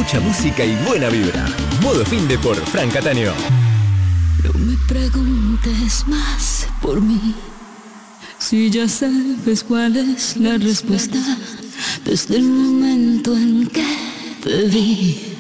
mucha música y buena vibra. Modo Finde por Fran Cataño. No me preguntes más por mí, si ya sabes cuál es la respuesta desde el momento en que te vi.